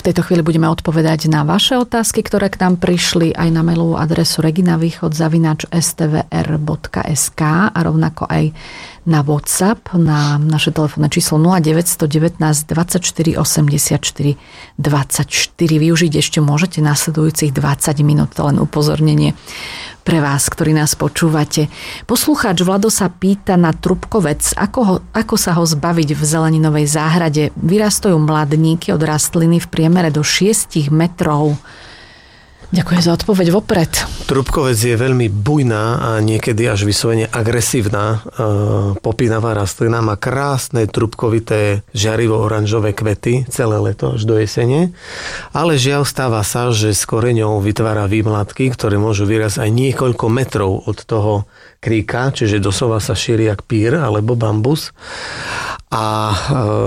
V tejto chvíli budeme odpovedať na vaše otázky, ktoré k nám prišli aj na mailovú adresu reginavýchod@stvr.sk a rovnako aj na WhatsApp, na naše telefónne číslo 0919 24 84 24. Využiť ešte môžete nasledujúcich 20 minút, to len upozornenie pre vás, ktorí nás počúvate. Poslucháč Vlado sa pýta na trubkovec, ako sa ho zbaviť v zeleninovej záhrade. Vyrastajú mladníky od rastliny v priemere do 6 metrov. Ďakujem za odpoveď vopred. Trubkovec je veľmi bujná a niekedy až vyslovene agresívna popínavá rastlina. Má krásne trubkovité žiarivo-oranžové kvety celé leto až do jesene. Ale žiaľ stáva sa, že s koreňou vytvára výmladky, ktoré môžu vyrásť aj niekoľko metrov od toho kríka, čiže doslova sa šíri jak pír alebo bambus. A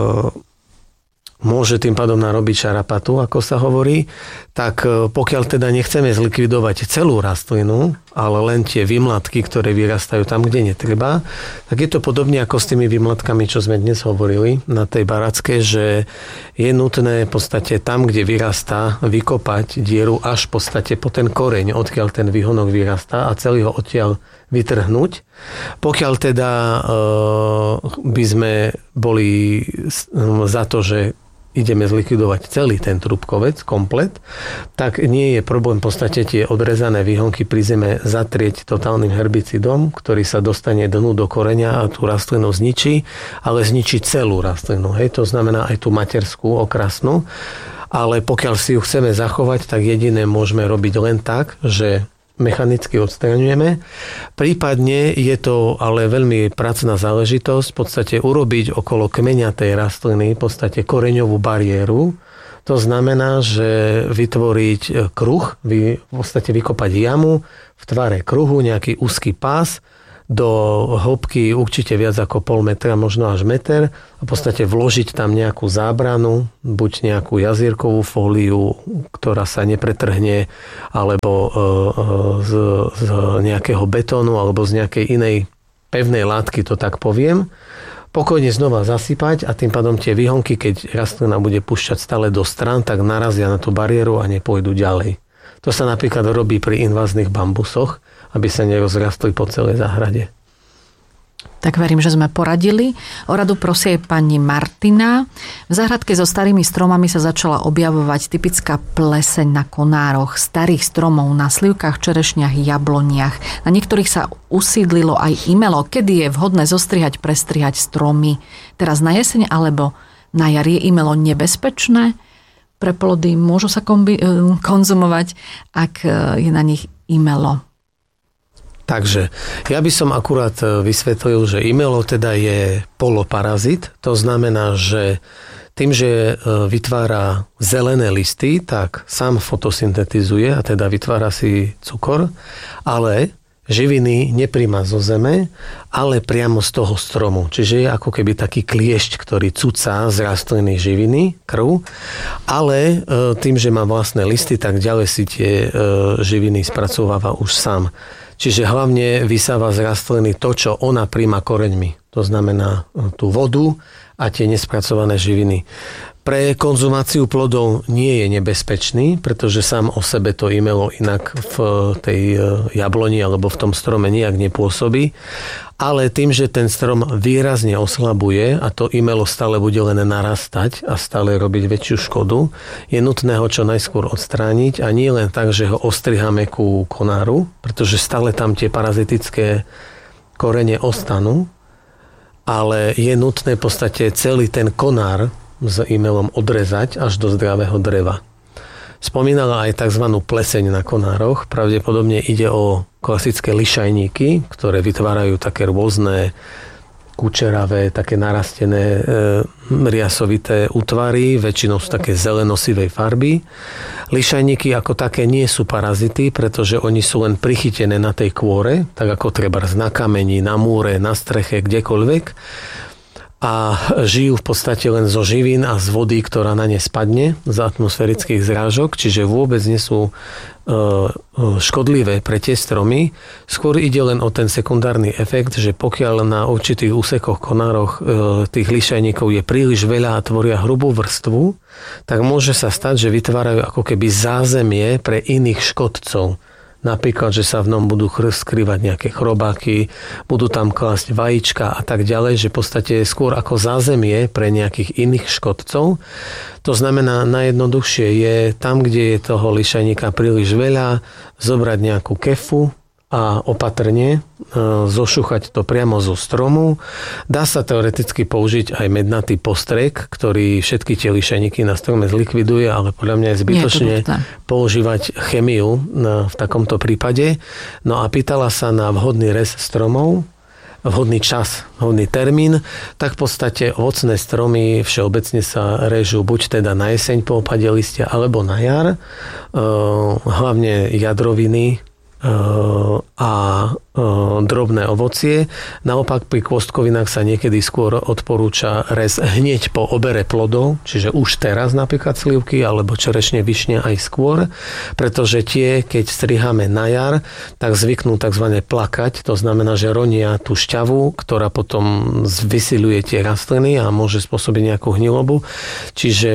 môže tým pádom narobiť šarapatu, ako sa hovorí, tak pokiaľ teda nechceme zlikvidovať celú rastlinu, ale len tie výmladky, ktoré vyrastajú tam, kde netreba, tak je to podobne ako s tými výmladkami, čo sme dnes hovorili na tej baracke, že je nutné v podstate tam, kde vyrastá, vykopať dieru až v podstate po ten koreň, odkiaľ ten výhonok vyrastá a celý ho odtiaľ vytrhnúť. Pokiaľ teda by sme boli za to, že ideme zlikvidovať celý ten trubkovec, komplet, tak nie je problém v podstate tie odrezané výhonky pri zeme zatrieť totálnym herbicidom, ktorý sa dostane dnu do koreňa a tú rastlinu zničí, ale zničí celú rastlinu. Hej? To znamená aj tú materskú, okrasnú. Ale pokiaľ si ju chceme zachovať, tak jediné môžeme robiť len tak, že mechanicky odstraňujeme. Prípadne je to ale veľmi pracná záležitosť v podstate urobiť okolo kmeňa tej rastliny v podstate koreňovú bariéru. To znamená, že vytvoriť kruh, v podstate vykopať jamu v tvare kruhu, nejaký úzky pás, do hĺbky určite viac ako pol metra, možno až meter a v podstate vložiť tam nejakú zábranu, buď nejakú jazierkovú fóliu, ktorá sa nepretrhne, alebo z nejakého betónu, alebo z nejakej inej pevnej látky, to tak poviem. Pokojne znova zasypať a tým pádom tie výhonky, keď rastlina bude púšťať stále do strán, tak narazia na tú bariéru a nepôjdu ďalej. To sa napríklad robí pri inváznych bambusoch, aby sa nerozrastli po celej záhrade. Tak verím, že sme poradili. O radu prosí aj pani Martina. V záhradke so starými stromami sa začala objavovať typická pleseň na konároch starých stromov, na slivkách, čerešniach, jabloniach. Na niektorých sa usídlilo aj imelo. Kedy je vhodné zostrihať, prestrihať stromy? Teraz na jeseň alebo na jar? Je imelo nebezpečné? Pre plody môžu sa konzumovať, ak je na nich imelo. Takže ja by som akurát vysvetlil, že imelo teda je poloparazit. To znamená, že tým, že vytvára zelené listy, tak sám fotosyntetizuje a teda vytvára si cukor, ale živiny nepríjma zo zeme, ale priamo z toho stromu. Čiže je ako keby taký kliešť, ktorý cucá z rastliny živiny, krv, ale tým, že má vlastné listy, tak ďalej si tie živiny spracováva už sám. Čiže hlavne vysáva z rastliny to, čo ona príjma koreňmi. To znamená tú vodu a tie nespracované živiny. Pre konzumáciu plodov nie je nebezpečný, pretože sám o sebe to imelo inak v tej jabloni alebo v tom strome nijak nepôsobí. Ale tým, že ten strom výrazne oslabuje a to imelo stále bude len narastať a stále robiť väčšiu škodu, je nutné ho čo najskôr odstrániť a nie len tak, že ho ostriháme ku konáru, pretože stále tam tie parazitické korene ostanú, ale je nutné v podstate celý ten konár s imelom odrezať až do zdravého dreva. Spomínala aj tzv. Pleseň na konároch. Pravdepodobne ide o klasické lišajníky, ktoré vytvárajú také rôzne kučeravé, také narastené riasovité útvary, väčšinou sú také zelenosivej farby. Lišajníky ako také nie sú parazity, pretože oni sú len prichytené na tej kôre, tak ako trebárs na kameni, na múre, na streche, kdekoľvek. a žijú v podstate len zo živín a z vody, ktorá na ne spadne z atmosférických zrážok, čiže vôbec nie sú škodlivé pre tie stromy. Skôr ide len o ten sekundárny efekt, že pokiaľ na určitých úsekoch, konároch tých lišajníkov je príliš veľa a tvoria hrubú vrstvu, tak môže sa stať, že vytvárajú ako keby zázemie pre iných škodcov. Napríklad, že sa v ňom budú skrývať nejaké chrobáky, budú tam klásť vajíčka a tak ďalej, že v podstate je skôr ako zázemie pre nejakých iných škodcov. To znamená, najjednoduchšie je tam, kde je toho lišajníka príliš veľa, zobrať nejakú kefu a opatrne zošuchať to priamo zo stromu. Dá sa teoreticky použiť aj mednatý postrek, ktorý všetky tie lišajníky na strome zlikviduje, ale podľa mňa je zbytočne používať chemiu v takomto prípade. No a pýtala sa na vhodný rez stromov, vhodný čas, vhodný termín, tak v podstate ovocné stromy všeobecne sa režú buď teda na jeseň po opade listia, alebo na jar. Hlavne jadroviny a drobné ovocie. Naopak pri kvostkovinách sa niekedy skôr odporúča rez hneď po obere plodov, čiže už teraz napríklad slivky alebo čerešne, višne aj skôr, pretože tie, keď striháme na jar, tak zvyknú tzv. Plakať, to znamená, že ronia tú šťavu, ktorá potom vysiľuje tie rastliny a môže spôsobiť nejakú hnilobu. Čiže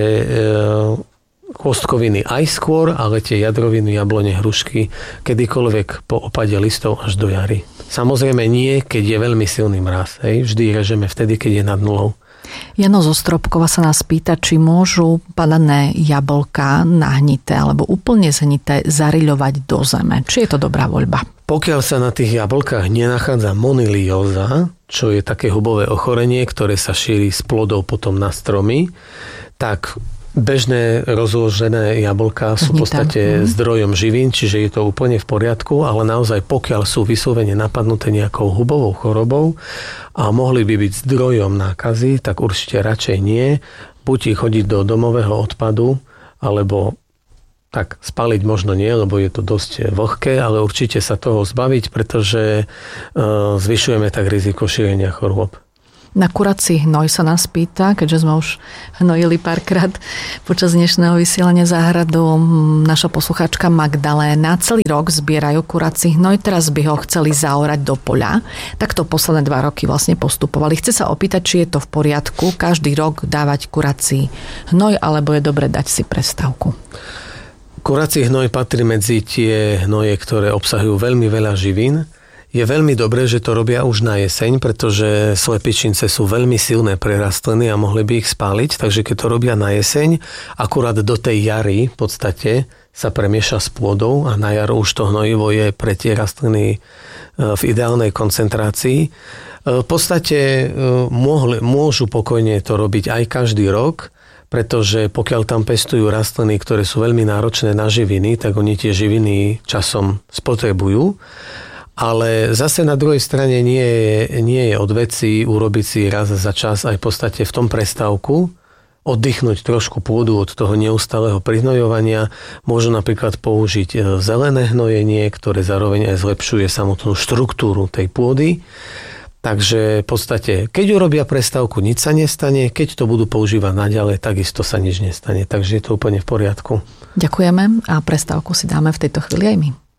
kvostkoviny aj skôr, ale tie jadroviny, jablone, hrušky kedykoľvek po opade listov až do jary. Samozrejme nie, keď je veľmi silný mráz. Vždy režeme vtedy, keď je nad nulou. Jano zo Stropkova sa nás pýta, či môžu padané jablká nahnité alebo úplne zhnité zariľovať do zeme. Či je to dobrá voľba? Pokiaľ sa na tých jablkách nenachádza monilióza, čo je také hubové ochorenie, ktoré sa šíri z plodov potom na stromy, tak bežné rozložené jablká sú v podstate zdrojom živín, čiže je to úplne v poriadku, ale naozaj pokiaľ sú vyslovene napadnuté nejakou hubovou chorobou a mohli by byť zdrojom nákazy, tak určite radšej nie. Buď ich chodiť do domového odpadu, alebo tak spaliť možno nie, lebo je to dosť vlhké, ale určite sa toho zbaviť, pretože zvyšujeme tak riziko šírenia chorôb. Na kurací hnoj sa nás pýta, keďže sme už hnojili párkrát počas dnešného vysielania záhradu, naša poslucháčka Magdaléna. Celý rok zbierajú kurací hnoj, teraz by ho chceli zaorať do poľa. Tak to posledné 2 roky vlastne postupovali. Chce sa opýtať, či je to v poriadku každý rok dávať kurací hnoj, alebo je dobre dať si prestávku. Kurací hnoj patrí medzi tie hnoje, ktoré obsahujú veľmi veľa živín. Je veľmi dobré, že to robia už na jeseň, pretože slepičince sú veľmi silné pre rastliny a mohli by ich spáliť, takže keď to robia na jeseň, akurát do tej jary v podstate sa premieša s pôdou a na jar už to hnojivo je pre tie rastliny v ideálnej koncentrácii. V podstate môžu pokojne to robiť aj každý rok, pretože pokiaľ tam pestujú rastliny, ktoré sú veľmi náročné na živiny, tak oni tie živiny časom spotrebujú. Ale zase na druhej strane nie je od veci urobiť si raz za čas aj v podstate v tom prestávku, oddychnúť trošku pôdu od toho neustáleho prihnojovania. Môžu napríklad použiť zelené hnojenie, ktoré zároveň aj zlepšuje samotnú štruktúru tej pôdy. Takže v podstate, keď urobia prestávku, nič sa nestane, keď to budú používať naďalej, takisto sa nič nestane. Takže je to úplne v poriadku. Ďakujeme a prestávku si dáme v tejto chvíli aj my.